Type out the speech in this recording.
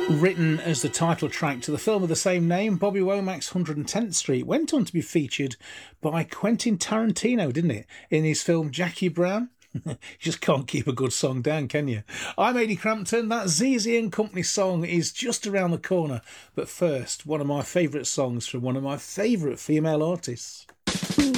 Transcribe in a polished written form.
Written as the title track to the film of the same name, Bobby Womack's 110th Street went on to be featured by Quentin Tarantino, didn't it, in his film Jackie Brown? You just can't keep a good song down, can you? I'm Ady Crampton. That ZZ and Company song is just around the corner. But first, one of my favourite songs from one of my favourite female artists.